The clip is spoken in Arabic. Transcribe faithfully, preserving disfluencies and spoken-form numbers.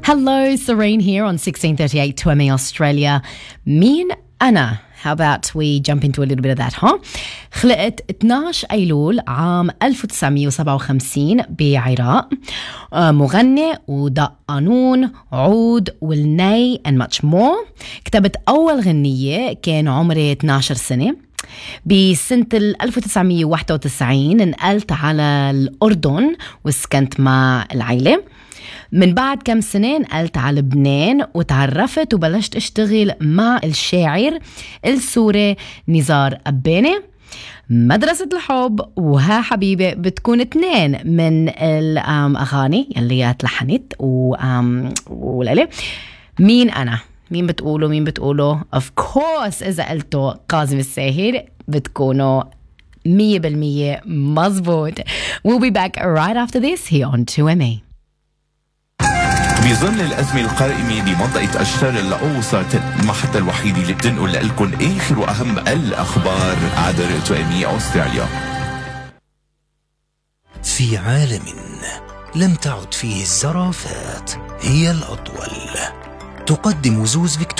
Hello, Serene here on sixteen thirty-eight two M A Australia. مين أنا? How about we jump into a little bit of that, huh? خلقت اثني عشر أيلول عام ألف وتسعمية وسبعة وخمسين بعراق. مغني ودق قانون عود والناي and much more. كتبت أول غنية كان عمري اثني عشر سنة. بسنة ألف وتسعمية وواحد وتسعين انقلت على الأردن وسكنت مع العائلة. من بعد كم سنة نقلت على لبنان وتعرفت وبلشت اشتغل مع الشاعر السوري نزار قباني. مدرسة الحب وها حبيبي بتكون اثنين من الأغاني يلي تلحنت ولالي. مين أنا؟ مين بتقولوا مين بتقولوا of course إذا قلتوا كاظم الساهر بتكونوا مية بالمية مزبوط. We'll be back right after this here on two M A. بظل الأزمة القائمة بمنطقة أشتر اللاو صارت المحطة الوحيدة اللي بتنقل لكم آخر وأهم الأخبار عبر تو إم إي أستراليا. في عالم لم تعد فيه الزرافات هي الأطول، تقدم زوز فيكتوريا